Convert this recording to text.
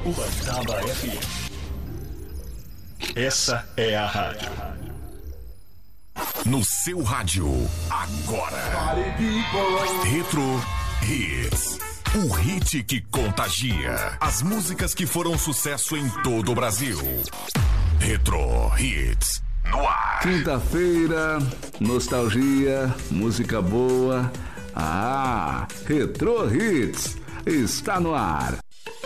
Ubatuba FM. Essa é a rádio. No seu rádio, agora. Retro Hits. O hit que contagia. As músicas que foram sucesso em todo o Brasil. Retro Hits. No ar. Quinta-feira, nostalgia, música boa. Retro Hits está no ar.